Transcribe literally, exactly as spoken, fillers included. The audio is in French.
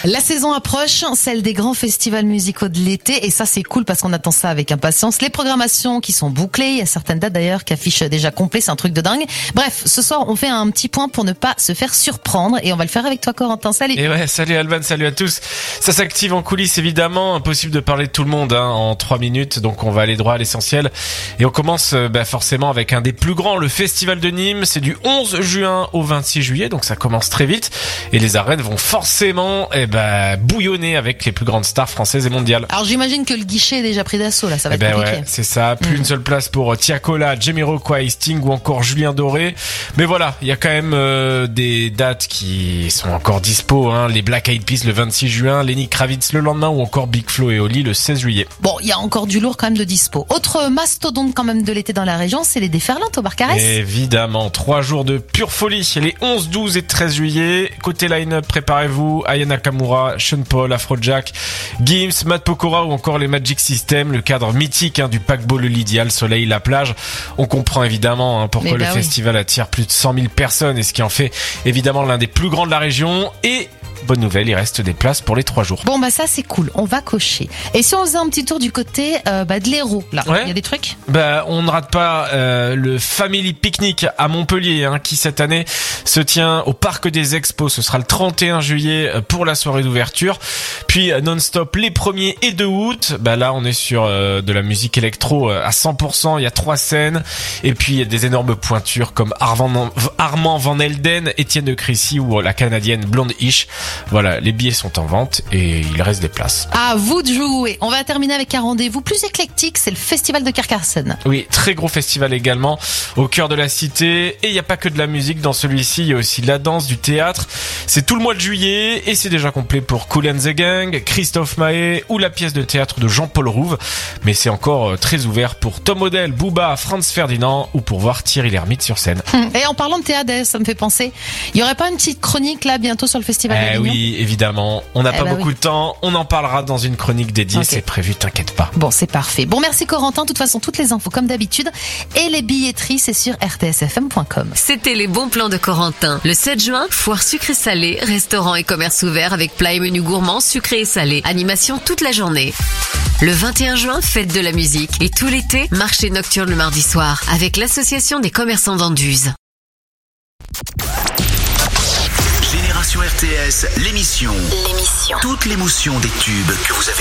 La saison approche, celle des grands festivals musicaux de l'été, et ça c'est cool parce qu'on attend ça avec impatience. Les programmations qui sont bouclées, il y a certaines dates d'ailleurs qui affichent déjà complet, c'est un truc de dingue. Bref, ce soir on fait un petit point pour ne pas se faire surprendre, et on va le faire avec toi Corentin. Salut. Et ouais, salut Alban, salut à tous. Ça s'active en coulisses évidemment, impossible de parler de tout le monde hein, en trois minutes, donc on va aller droit à l'essentiel. Et on commence bah, forcément avec un des plus grands, le Festival de Nîmes. C'est du onze juin au vingt-six juillet, donc ça commence très vite. Et les arènes vont forcément eh ben, bouillonner avec les plus grandes stars françaises et mondiales. Alors j'imagine que le guichet est déjà pris d'assaut, là, ça va eh être ben compliqué. Ouais, c'est ça, plus mmh. une seule place pour Tiakola, Jamiroquai, Sting ou encore Julien Doré. Mais voilà, il y a quand même euh, des dates qui sont encore dispo, hein. Les Black Eyed Peas le vingt-six juin, Lenny Kravitz le lendemain ou encore Big Flo et Oli le seize juillet. Bon, il y a encore du lourd quand même de dispo. Autre mastodonte quand même de l'été dans la région, c'est les Déferlantes au Barcarès. Évidemment, trois jours de pure folie, les onze, douze et treize juillet. Côté line-up, préparez-vous, Aya Nakamura, Sean Paul, Afrojack, Gims, Matt Pokora ou encore les Magic System, le cadre mythique hein, du paquebot Le Lydia, le soleil, la plage. On comprend évidemment hein, pourquoi bah le oui. festival attire plus de cent mille personnes et ce qui en fait évidemment l'un des plus grands de la région. Et bonne nouvelle, il reste des places pour les trois jours. Bon bah ça c'est cool, on va cocher. Et si on faisait un petit tour du côté euh, bah, de l'Hérault, là, il ouais. y a des trucs Bah on ne rate pas euh, le Family Picnic à Montpellier, hein, qui cette année se tient au Parc des Expos. Ce sera le trente et un juillet pour la soirée d'ouverture. Puis non-stop les premiers et deux août. Bah là on est sur euh, de la musique électro à cent pour cent. Il y a trois scènes et puis il y a des énormes pointures comme Armand, Armand Van Helden, Étienne de Crécy ou la Canadienne Blonde Ish. Voilà, les billets sont en vente et il reste des places. À vous de jouer. On va terminer avec un rendez-vous plus éclectique, c'est le Festival de Carcassonne. Oui, très gros festival également, au cœur de la cité. Et il n'y a pas que de la musique dans celui-ci, il y a aussi de la danse, du théâtre. C'est tout le mois de juillet et c'est déjà complet pour Kool and the Gang, Christophe Maé ou la pièce de théâtre de Jean-Paul Rouve. Mais c'est encore très ouvert pour Tom Odell, Booba, Franz Ferdinand ou pour voir Thierry Lhermitte sur scène. Et en parlant de théâtre, ça me fait penser, il y aurait pas une petite chronique là bientôt sur le Festival eh de Lyon ? Oui, évidemment. On n'a eh pas bah beaucoup oui. de temps. On en parlera dans une chronique dédiée. Okay. C'est prévu, t'inquiète pas. Bon, c'est parfait. Bon, merci Corentin. De toute façon, toutes les infos comme d'habitude. Et les billetteries, c'est sur r t s f m point com. C'était les bons plans de Corentin. Le sept juin, foire sucré-salé, restaurant et commerce ouvert avec plats et menus gourmands sucrés et salés. Animation toute la journée. Le vingt et un juin, fête de la musique. Et tout l'été, marché nocturne le mardi soir avec l'association des commerçants d'Anduze. Génération R T S, l'émission. L'émission. Toute l'émotion des tubes que vous avez